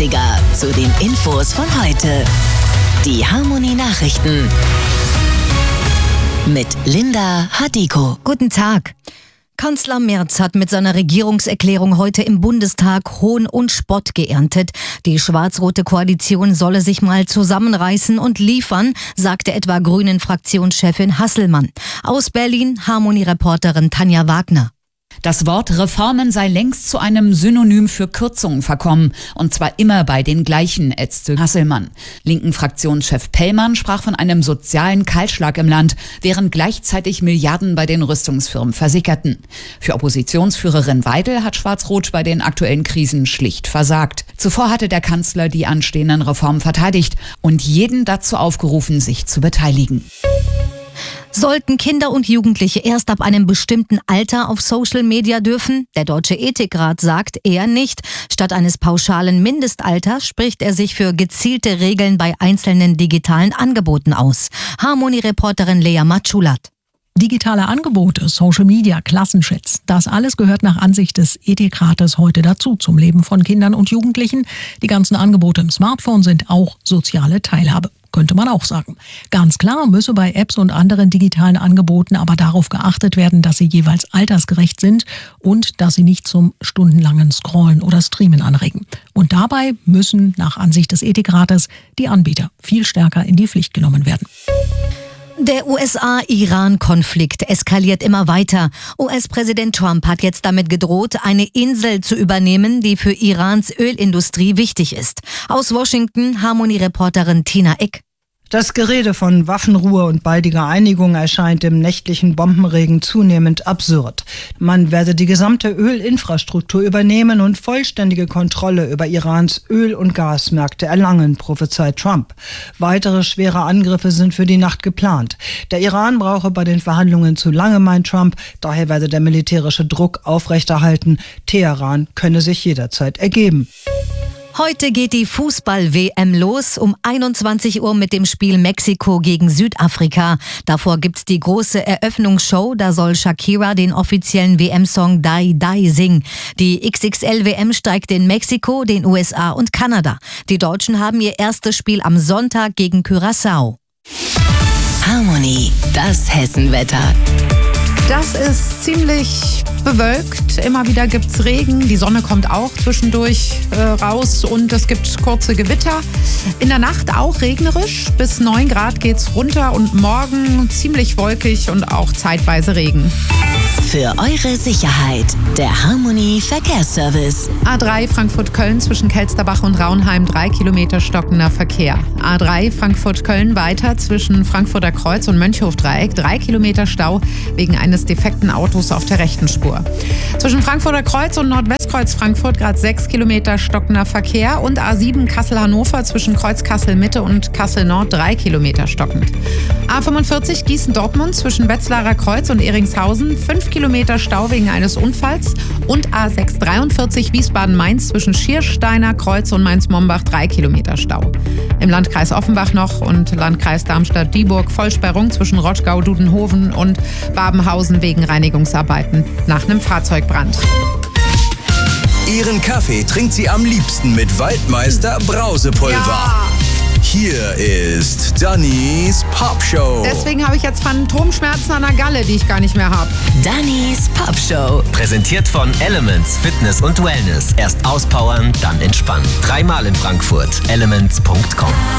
Klassiker zu den Infos von heute. Die Harmony Nachrichten mit Linda Hadiko. Guten Tag. Kanzler Merz hat mit seiner Regierungserklärung heute im Bundestag Hohn und Spott geerntet. Die schwarz-rote Koalition solle sich mal zusammenreißen und liefern, sagte etwa Grünen-Fraktionschefin Hasselmann. Aus Berlin Harmony-Reporterin Tanja Wagner. Das Wort Reformen sei längst zu einem Synonym für Kürzungen verkommen. Und zwar immer bei den gleichen, ätzte Hasselmann. Linken Fraktionschef Pellmann sprach von einem sozialen Kahlschlag im Land, während gleichzeitig Milliarden bei den Rüstungsfirmen versickerten. Für Oppositionsführerin Weidel hat Schwarz-Rot bei den aktuellen Krisen schlicht versagt. Zuvor hatte der Kanzler die anstehenden Reformen verteidigt und jeden dazu aufgerufen, sich zu beteiligen. Sollten Kinder und Jugendliche erst ab einem bestimmten Alter auf Social Media dürfen? Der Deutsche Ethikrat sagt eher nicht. Statt eines pauschalen Mindestalters spricht er sich für gezielte Regeln bei einzelnen digitalen Angeboten aus. Harmony-Reporterin Lea Matschulat. Digitale Angebote, Social Media, Klassenchats, das alles gehört nach Ansicht des Ethikrates heute dazu, zum Leben von Kindern und Jugendlichen. Die ganzen Angebote im Smartphone sind auch soziale Teilhabe, könnte man auch sagen. Ganz klar müsse bei Apps und anderen digitalen Angeboten aber darauf geachtet werden, dass sie jeweils altersgerecht sind und dass sie nicht zum stundenlangen Scrollen oder Streamen anregen. Und dabei müssen nach Ansicht des Ethikrates die Anbieter viel stärker in die Pflicht genommen werden. Der USA-Iran-Konflikt eskaliert immer weiter. US-Präsident Trump hat jetzt damit gedroht, eine Insel zu übernehmen, die für Irans Ölindustrie wichtig ist. Aus Washington Harmony-Reporterin Tina Eck. Das Gerede von Waffenruhe und baldiger Einigung erscheint im nächtlichen Bombenregen zunehmend absurd. Man werde die gesamte Ölinfrastruktur übernehmen und vollständige Kontrolle über Irans Öl- und Gasmärkte erlangen, prophezeit Trump. Weitere schwere Angriffe sind für die Nacht geplant. Der Iran brauche bei den Verhandlungen zu lange, meint Trump. Daher werde der militärische Druck aufrechterhalten. Teheran könne sich jederzeit ergeben. Heute geht die Fußball-WM los, um 21 Uhr mit dem Spiel Mexiko gegen Südafrika. Davor gibt's die große Eröffnungsshow, da soll Shakira den offiziellen WM-Song Die Die singen. Die XXL-WM steigt in Mexiko, den USA und Kanada. Die Deutschen haben ihr erstes Spiel am Sonntag gegen Curaçao. Harmony, das Hessenwetter. Das ist ziemlich bewölkt. Immer wieder gibt's Regen. Die Sonne kommt auch zwischendurch raus und es gibt kurze Gewitter. In der Nacht auch regnerisch. Bis 9 Grad geht's runter und morgen ziemlich wolkig und auch zeitweise Regen. Für eure Sicherheit, der Harmony Verkehrsservice. A3 Frankfurt-Köln zwischen Kelsterbach und Raunheim 3 Kilometer stockender Verkehr. A3 Frankfurt-Köln weiter zwischen Frankfurter Kreuz und Mönchhofdreieck 3 Kilometer Stau wegen eines defekten Autos auf der rechten Spur. Zwischen Frankfurter Kreuz und Nordwestkreuz Frankfurt gerade 6 Kilometer stockender Verkehr und A7 Kassel-Hannover zwischen Kreuz Kassel-Mitte und Kassel-Nord 3 Kilometer stockend. A45 Gießen-Dortmund zwischen Wetzlarer Kreuz und Eringshausen 5 Kilometer Stau wegen eines Unfalls und A6 43 Wiesbaden-Mainz zwischen Schiersteiner Kreuz und Mainz-Mombach 3 Kilometer Stau. Im Landkreis Offenbach noch und Landkreis Darmstadt-Dieburg Vollsperrung zwischen Rottgau, Dudenhofen und Babenhausen wegen Reinigungsarbeiten nach einem Fahrzeugbrand. Ihren Kaffee trinkt sie am liebsten mit Waldmeister Brausepulver. Ja. Hier ist Dannys Popshow. Deswegen habe ich jetzt Phantomschmerzen an der Galle, die ich gar nicht mehr habe. Dannys Popshow. Präsentiert von Elements Fitness und Wellness. Erst auspowern, dann entspannen. 3-mal in Frankfurt. Elements.com.